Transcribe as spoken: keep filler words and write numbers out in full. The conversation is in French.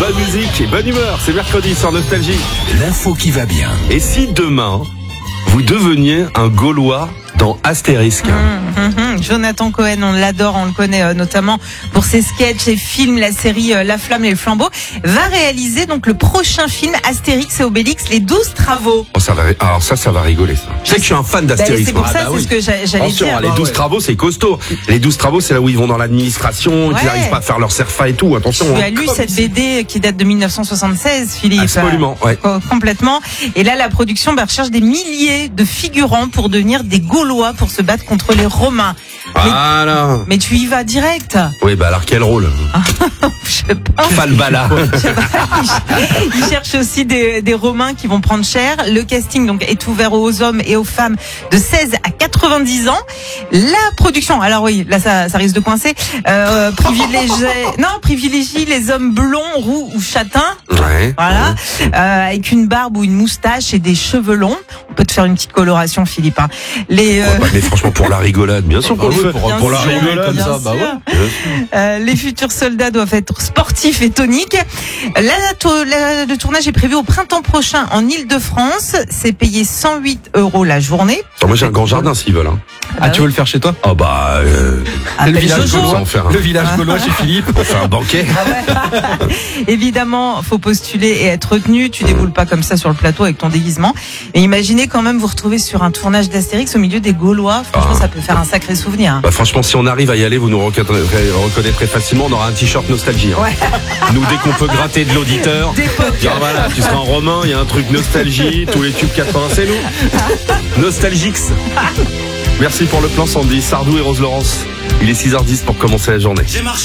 bonne musique et bonne humeur. C'est mercredi sur Nostalgie. L'info qui va bien. Et si demain, vous deveniez un Gaulois dans Astérisque? Mmh, mmh, Jonathan Cohen, on l'adore, on le connaît euh, notamment pour ses sketchs et films, la série euh, La Flamme et le Flambeau, va réaliser donc le prochain film Astérix et Obélix, les douze travaux. Oh, ça va, alors ça, ça va rigoler ça. Je sais que je suis un fan d'Astérix. Bah, c'est pour moi. ça, Ah bah c'est oui. ce que j'a- j'allais Attention, dire. les douze Ah ouais. travaux, c'est costaud. Les douze travaux, c'est là où ils vont dans l'administration, Ouais. qu'ils n'arrivent pas à faire leur serfa et tout. Attention. Tu hein. as lu cette B D qui date de mille neuf cent soixante-seize, Philippe? Absolument, ouais. Euh, complètement. Et là, la production bah, recherche des milliers de figurants pour devenir des Gaulois pour se battre contre les Romains. Mais, Voilà. mais tu y vas direct. Oui, bah alors quel rôle? Je sais pas. Falbala. Ils cherchent aussi des, des Romains qui vont prendre cher. Le casting donc est ouvert aux hommes et aux femmes de seize à quatre-vingt-dix ans. La production, alors oui, là ça, ça risque de coincer. Euh, privilégie, non, privilégie les hommes blonds, roux ou châtains. Ouais. Voilà, euh, avec une barbe ou une moustache et des cheveux longs. On peut te faire une petite coloration, Philippe. Hein. Les, euh, Ouais, bah, mais franchement, pour la rigolade, bien sûr qu'on le fait. Bien Pour la sûr, rigolade, bien ça, bah sûr. ouais. Euh, les futurs soldats doivent être sportifs et toniques. La, to- la- le tournage est prévu au printemps prochain en Île-de-France. C'est payé cent huit euros la journée. Attends, moi j'ai un grand jardin s'ils veulent. Hein. Ah, tu veux le faire chez toi? Oh bah, euh, Appelle Le village Jojo. gaulois, on va faire un- le village gaulois chez Philippe. on fait un banquet. Évidemment, faut postuler et être retenu. Tu déboules pas comme ça sur le plateau avec ton déguisement. Et imaginez quand même vous retrouver sur un tournage d'Astérix au milieu des Gaulois. Franchement, Ah. ça peut faire un sacré souvenir. Hein. Bah franchement, si on arrive à y aller, vous nous reconnaîtrez, reconnaîtrez facilement. On aura un t-shirt nostalgie. Hein. Ouais. Nous, dès qu'on peut gratter de l'auditeur, D'époque. dire voilà, tu seras en romain, il y a un truc nostalgie, tous les tubes quatre-vingts, c'est nous. Nostalgix. Merci pour le plan, Sandy. Sardou et Rose Laurence. Il est six heures dix pour commencer la journée. J'ai marché